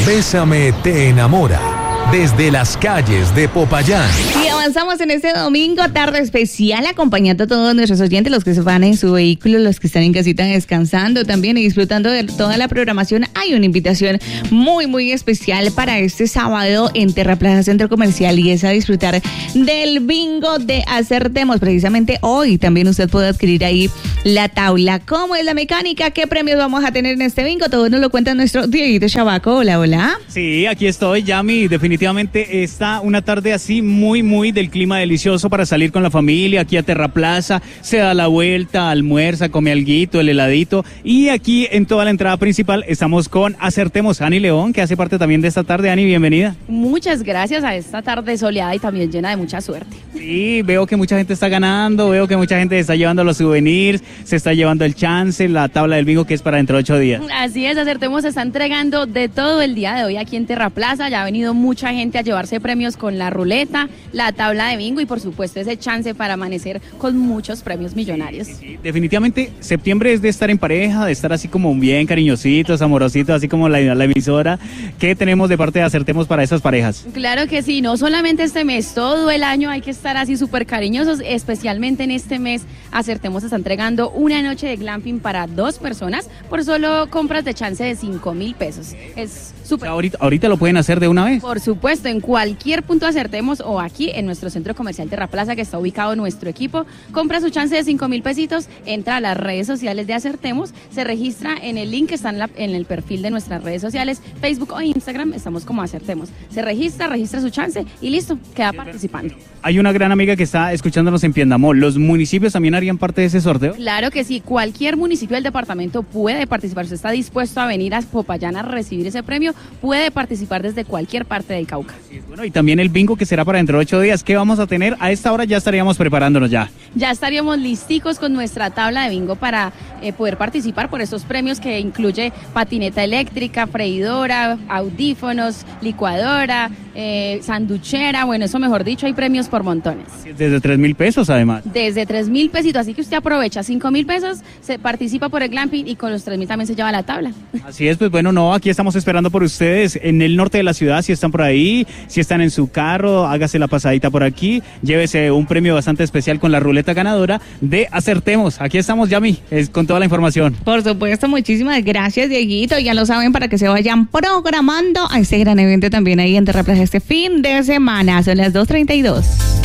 Bésame te enamora. Desde las calles de Popayán. Y avanzamos en este domingo, tarde especial, acompañando a todos nuestros oyentes, los que se van en su vehículo, los que están en casita descansando también y disfrutando de toda la programación. Hay una invitación muy, muy especial para este sábado en Terraplaza Centro Comercial, y es a disfrutar del bingo de Acertemos. Precisamente hoy también usted puede adquirir ahí la tabla. ¿Cómo es la mecánica? ¿Qué premios vamos a tener en este bingo? Todo nos lo cuenta nuestro Dieguito Chabaco. Hola, hola. Sí, aquí estoy, Yami. Definitivamente está una tarde así muy del clima delicioso para salir con la familia aquí a Terraplaza. Se da la vuelta, almuerza, come alguito, el heladito. Y aquí en toda la entrada principal estamos con Acertemos. Ani León, que hace parte también de esta tarde. Ani, bienvenida. Muchas gracias a esta tarde soleada y también llena de mucha suerte. Sí, veo que mucha gente está ganando, veo que mucha gente está llevando los souvenirs, se está llevando el chance, la tabla del bingo que es para dentro de 8 días. Así es, Acertemos se está entregando de todo el día de hoy aquí en Terraplaza. Ya ha venido mucha gente a llevarse premios con la ruleta, la tabla de bingo y por supuesto ese chance para amanecer con muchos premios millonarios. Sí, definitivamente septiembre es de estar en pareja, de estar así como bien cariñositos, amorositos, así como la emisora. ¿Qué tenemos de parte de Acertemos para esas parejas? Claro que sí, no solamente este mes, todo el año hay que estar así súper cariñosos, especialmente en este mes. Acertemos está entregando una noche de glamping para 2 personas por solo compras de chance de 5,000 pesos. Es súper. Ahorita lo pueden hacer de una vez. Por supuesto, en cualquier punto Acertemos o aquí en nuestro centro comercial Terraplaza, que está ubicado nuestro equipo, compra su chance de 5,000 pesitos, entra a las redes sociales de Acertemos, se registra en el link que está en el perfil de nuestras redes sociales, Facebook o Instagram, estamos como Acertemos. Se registra su chance y listo, queda participando. Hay una gran amiga que está escuchándonos en Piendamol. ¿Los municipios también harían parte de ese sorteo? Claro que sí, cualquier municipio del departamento puede participar. Si está dispuesto a venir a Popayán a recibir ese premio, puede participar desde cualquier parte del Cauca. Bueno, y también el bingo que será para dentro de 8 días. ¿Qué vamos a tener? A esta hora ya estaríamos preparándonos ya. Ya estaríamos listicos con nuestra tabla de bingo para poder participar por estos premios que incluye patineta eléctrica, freidora, audífonos, licuadora, sanduchera. Bueno, eso mejor dicho, hay premios por montones. Desde 3,000 pesos además. Desde 3,000 pesitos, así que usted aprovecha 5,000 pesos, se participa por el glamping y con los 3,000 también se lleva la tabla. Así es, pues bueno, no, aquí estamos esperando por ustedes en el norte de la ciudad. Si están por ahí, si están en su carro, hágase la pasadita por aquí, llévese un premio bastante especial con la ruleta ganadora de Acertemos. Aquí estamos, Yami, con toda la información. Por supuesto, muchísimas gracias, Dieguito. Ya lo saben, para que se vayan programando a este gran evento también ahí en Terraplaza este fin de semana. Son las 2:32.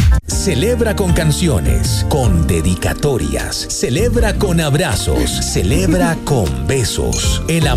Celebra con canciones, con dedicatorias, celebra con abrazos, celebra con besos. El